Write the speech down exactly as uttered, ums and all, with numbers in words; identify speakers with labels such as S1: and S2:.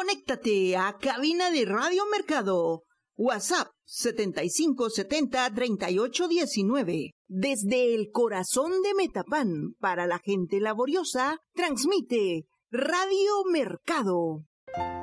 S1: Conéctate a cabina de Radio Mercado. WhatsApp setenta y cinco setenta treinta y ocho diecinueve. Desde el corazón de Metapán, para la gente laboriosa, transmite Radio Mercado.